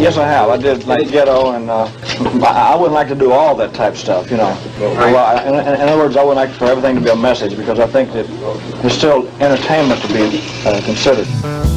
Yes, I have. I did like Ghetto, and I wouldn't like to do all that type stuff, you know. Well, in other words, I wouldn't like for everything to be a message, because I think that there's still entertainment to be considered.